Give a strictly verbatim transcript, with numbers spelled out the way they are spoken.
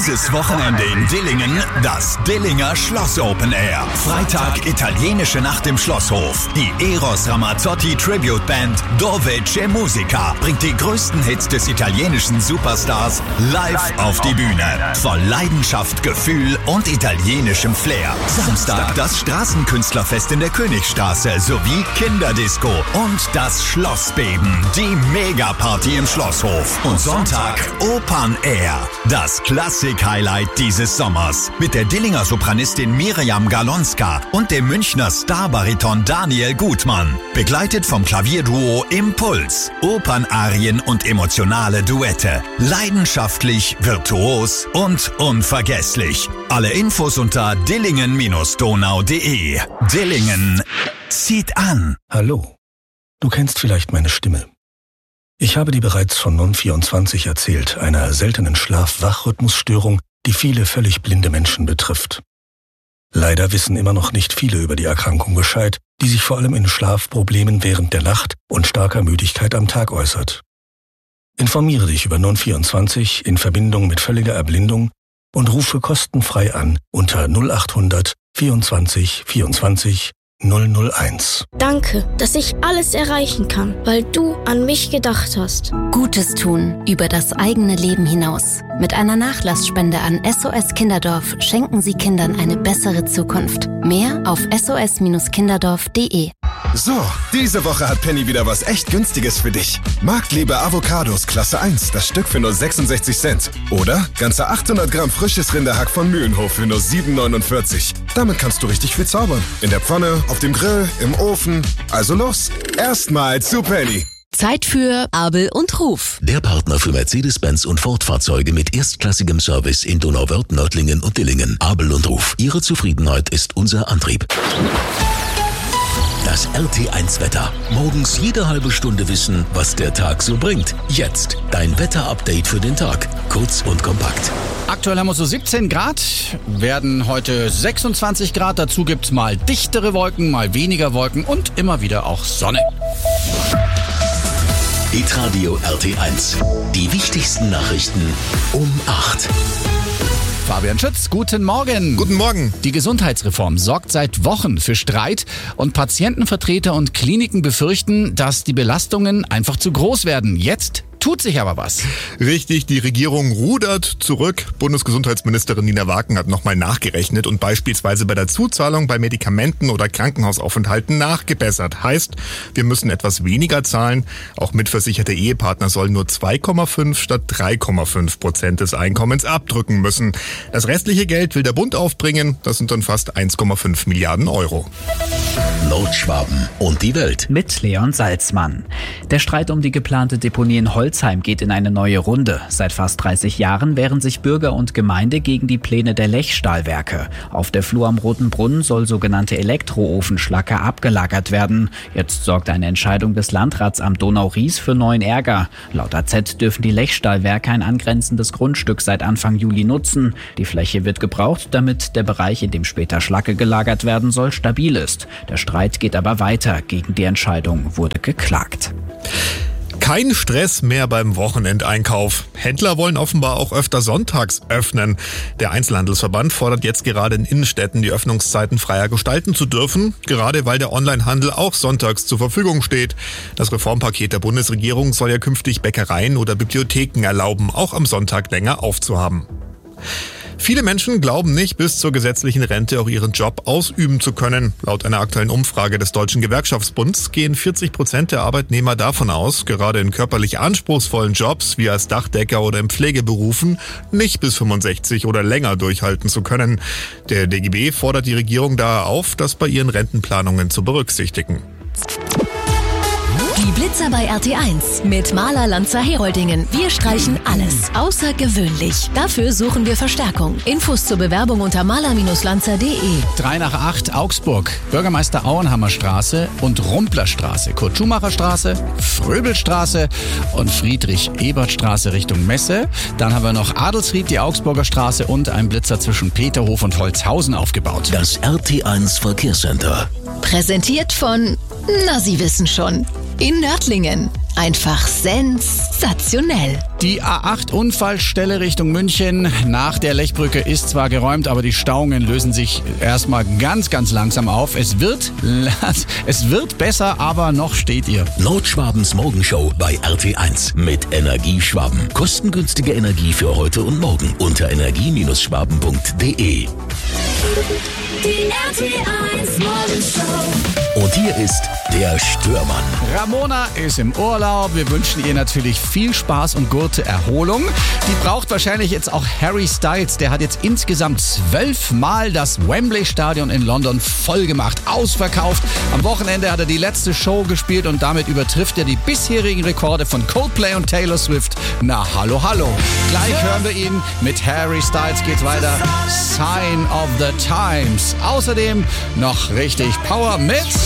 Dieses Wochenende in Dillingen das Dillinger Schloss Open Air. Freitag italienische Nacht im Schlosshof. Die Eros Ramazzotti Tribute Band Dove c'è Musica bringt die größten Hits des italienischen Superstars live auf die Bühne. Voll Leidenschaft, Gefühl und italienischem Flair. Samstag das Straßenkünstlerfest in der Königstraße sowie Kinderdisco und das Schlossbeben, die Megaparty im Schlosshof. Und Sonntag Open Air, das Klassik-Highlight dieses Sommers mit der Dillinger Sopranistin Miriam Galonska und dem Münchner Starbariton Daniel Gutmann. Begleitet vom Klavierduo Impuls. Opernarien und emotionale Duette. Leidenschaftlich, virtuos und unvergesslich. Alle Infos unter dillingen Bindestrich donau punkt de. Dillingen zieht an. Hallo, du kennst vielleicht meine Stimme. Ich habe dir bereits von Non vierundzwanzig erzählt, einer seltenen Schlaf-Wach-Rhythmusstörung, die viele völlig blinde Menschen betrifft. Leider wissen immer noch nicht viele über die Erkrankung Bescheid, die sich vor allem in Schlafproblemen während der Nacht und starker Müdigkeit am Tag äußert. Informiere dich über Non vierundzwanzig in Verbindung mit völliger Erblindung und rufe kostenfrei an unter null achthundert vierundzwanzig vierundzwanzig null null eins. Danke, dass ich alles erreichen kann, weil du an mich gedacht hast. Gutes tun über das eigene Leben hinaus. Mit einer Nachlassspende an S O S Kinderdorf schenken Sie Kindern eine bessere Zukunft. Mehr auf s o s kinderdorf punkt de. So, diese Woche hat Penny wieder was echt Günstiges für dich. Marktliebe Avocados Klasse eins, das Stück für nur sechsundsechzig Cent. Oder ganze achthundert Gramm frisches Rinderhack von Mühlenhof für nur sieben neunundvierzig. Damit kannst du richtig viel zaubern. In der Pfanne, auf dem Grill, im Ofen. Also los, erstmal zu Penny. Zeit für Abel und Ruf. Der Partner für Mercedes-Benz und Ford-Fahrzeuge mit erstklassigem Service in Donauwörth, Nördlingen und Dillingen. Abel und Ruf. Ihre Zufriedenheit ist unser Antrieb. Das R T eins Wetter. Morgens jede halbe Stunde wissen, was der Tag so bringt. Jetzt dein Wetter-Update für den Tag. Kurz und kompakt. Aktuell haben wir so siebzehn Grad, werden heute sechsundzwanzig Grad. Dazu gibt's mal dichtere Wolken, mal weniger Wolken und immer wieder auch Sonne. Hitradio R T eins. Die wichtigsten Nachrichten um acht. Fabian Schütz, guten Morgen. Guten Morgen. Die Gesundheitsreform sorgt seit Wochen für Streit und Patientenvertreter und Kliniken befürchten, dass die Belastungen einfach zu groß werden. Jetzt tut sich aber was. Richtig, die Regierung rudert zurück. Bundesgesundheitsministerin Nina Waken hat nochmal nachgerechnet und beispielsweise bei der Zuzahlung bei Medikamenten oder Krankenhausaufenthalten nachgebessert. Heißt, wir müssen etwas weniger zahlen. Auch mitversicherte Ehepartner sollen nur zwei Komma fünf statt drei Komma fünf Prozent des Einkommens abdrücken müssen. Das restliche Geld will der Bund aufbringen. Das sind dann fast eins Komma fünf Milliarden Euro. Nordschwaben und die Welt. Mit Leon Salzmann. Der Streit um die geplante Deponie in Holzheim geht in eine neue Runde. Seit fast dreißig Jahren wehren sich Bürger und Gemeinde gegen die Pläne der Lechstahlwerke. Auf der Flur am Roten Brunnen soll sogenannte Elektroofenschlacker abgelagert werden. Jetzt sorgt eine Entscheidung des Landrats am Donau-Ries für neuen Ärger. Laut A Z dürfen die Lechstahlwerke ein angrenzendes Grundstück seit Anfang Juli nutzen. Die Fläche wird gebraucht, damit der Bereich, in dem später Schlacke gelagert werden soll, stabil ist. Der Streit geht aber weiter. Gegen die Entscheidung wurde geklagt. Kein Stress mehr beim Wochenendeinkauf. Händler wollen offenbar auch öfter sonntags öffnen. Der Einzelhandelsverband fordert jetzt gerade in Innenstädten, die Öffnungszeiten freier gestalten zu dürfen, gerade weil der Onlinehandel auch sonntags zur Verfügung steht. Das Reformpaket der Bundesregierung soll ja künftig Bäckereien oder Bibliotheken erlauben, auch am Sonntag länger aufzuhaben. Viele Menschen glauben nicht, bis zur gesetzlichen Rente auch ihren Job ausüben zu können. Laut einer aktuellen Umfrage des Deutschen Gewerkschaftsbunds gehen vierzig Prozent der Arbeitnehmer davon aus, gerade in körperlich anspruchsvollen Jobs wie als Dachdecker oder in Pflegeberufen nicht bis fünfundsechzig oder länger durchhalten zu können. Der D G B fordert die Regierung daher auf, das bei ihren Rentenplanungen zu berücksichtigen. Die Blitzer bei R T eins mit Maler Lanzer Heroldingen. Wir streichen alles außergewöhnlich. Dafür suchen wir Verstärkung. Infos zur Bewerbung unter maler lanzer punkt de. drei nach acht Augsburg, Bürgermeister Auenhammer Straße und Rumplerstraße, Kurt-Schumacher-Straße, Fröbelstraße und Friedrich-Ebert-Straße Richtung Messe. Dann haben wir noch Adelsried, die Augsburger Straße und ein Blitzer zwischen Peterhof und Holzhausen aufgebaut. Das R T eins Verkehrscenter. Präsentiert von, na, Sie wissen schon, in Nördlingen. Einfach sensationell. Die A acht Unfallstelle Richtung München nach der Lechbrücke ist zwar geräumt, aber die Stauungen lösen sich erstmal ganz, ganz langsam auf. Es wird, es wird besser, aber noch steht ihr. Nordschwabens Morgenshow bei R T eins mit Energieschwaben. Kostengünstige Energie für heute und morgen unter energie schwaben punkt de. Die R T eins Morgenshow. Und hier ist der Störmann. Ramona ist im Urlaub. Wir wünschen ihr natürlich viel Spaß und gute Erholung. Die braucht wahrscheinlich jetzt auch Harry Styles. Der hat jetzt insgesamt zwölfmal das Wembley-Stadion in London voll gemacht, ausverkauft. Am Wochenende hat er die letzte Show gespielt und damit übertrifft er die bisherigen Rekorde von Coldplay und Taylor Swift. Na, hallo, hallo. Gleich hören wir ihn. Mit Harry Styles geht's weiter. Sign of the Times. Außerdem noch richtig Power mit